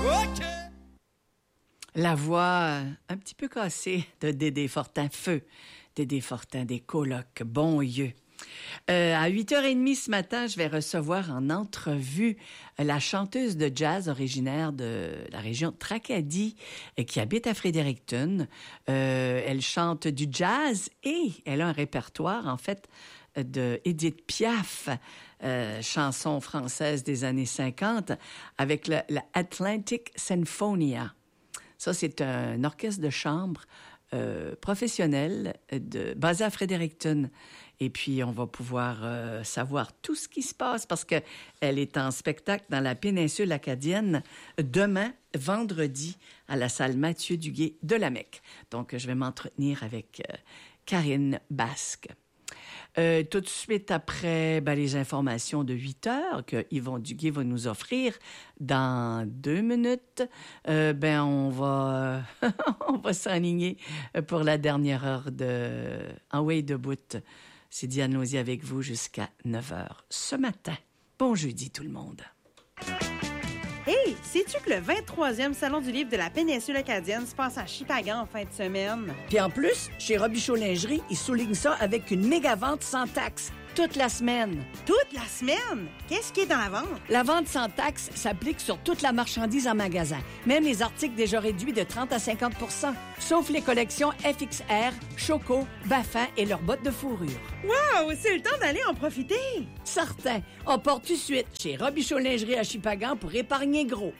OK. La voix un petit peu cassée de Dédé Fortin, feu. Dédé Fortin des colocs, bon Dieu. À 8h30 ce matin, je vais recevoir en entrevue la chanteuse de jazz originaire de la région de Tracadie qui habite à Fredericton. Elle chante du jazz et elle a un répertoire, en fait, de Edith Piaf, chanson française des années 50, avec la Atlantic Sinfonia. Ça, c'est un orchestre de chambre professionnel basé à Fredericton. Et puis, on va pouvoir savoir tout ce qui se passe parce qu'elle est en spectacle dans la péninsule acadienne demain, vendredi, à la salle Mathieu Duguay de la Mecque. Donc, je vais m'entretenir avec Karine Basque. Tout de suite après les informations de 8 heures que Yvon Duguay va nous offrir dans 2 minutes, on va on va s'enligner pour la dernière heure de En Way debout. C'est Diane Lausier avec vous jusqu'à 9 heures ce matin. Bon jeudi tout le monde. Hey, sais-tu que le 23e Salon du livre de la péninsule acadienne se passe à Shippagan en fin de semaine? Puis en plus, chez Robichaud Lingerie, ils soulignent ça avec une méga vente sans taxe. Toute la semaine. Toute la semaine? Qu'est-ce qui est dans la vente? La vente sans taxe s'applique sur toute la marchandise en magasin, même les articles déjà réduits de 30 à 50 %, sauf les collections FXR, Choco, Baffin et leurs bottes de fourrure. Wow! C'est le temps d'aller en profiter! Certain. On porte tout de suite chez Robichaud Lingerie à Shippagan pour épargner gros.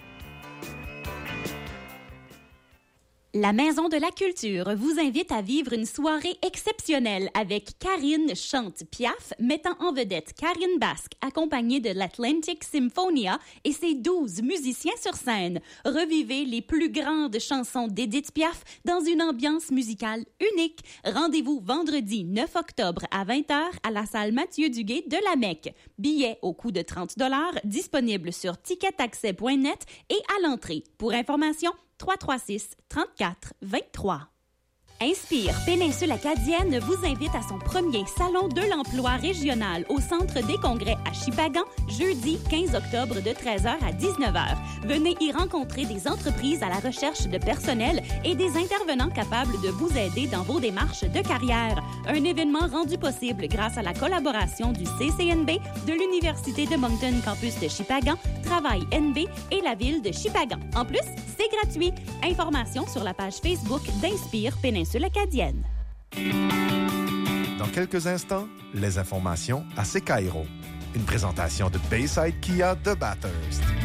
La Maison de la Culture vous invite à vivre une soirée exceptionnelle avec Karine chante Piaf, mettant en vedette Karine Basque, accompagnée de l'Atlantic Symphonia et ses 12 musiciens sur scène. Revivez les plus grandes chansons d'Edith Piaf dans une ambiance musicale unique. Rendez-vous vendredi 9 octobre à 20h à la salle Mathieu Duguay de la Mecque. Billets au coût de 30 $, disponibles sur ticketaccès.net et à l'entrée. Pour information, 336-34-23. Inspire Péninsule Acadienne vous invite à son premier Salon de l'emploi régional au Centre des congrès à Shippagan, jeudi 15 octobre de 13h à 19h. Venez y rencontrer des entreprises à la recherche de personnel et des intervenants capables de vous aider dans vos démarches de carrière. Un événement rendu possible grâce à la collaboration du CCNB, de l'Université de Moncton Campus de Shippagan, Travail NB et la ville de Shippagan. En plus, c'est gratuit. Informations sur la page Facebook d'Inspire Péninsule Acadienne. Dans quelques instants, les informations à Secairo. Une présentation de Bayside Kia de Bathurst.